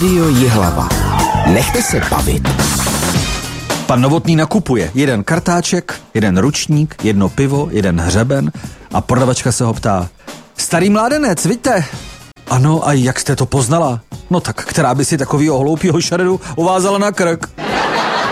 Rádio Jihlava. Nechte se bavit. Pan Novotný nakupuje 1 kartáček, 1 ručník, 1 pivo, 1 hřeben a prodavačka se ho ptá: Starý mládenec, vidíte? Ano, a jak jste to poznala? No tak, která by si takovýho hloupýho šaredu uvázala na krk?